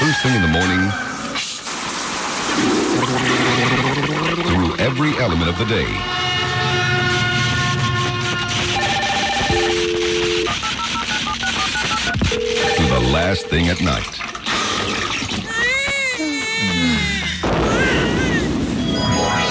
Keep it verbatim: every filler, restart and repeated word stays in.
first thing in the morning through every element of the day. To the last thing at night.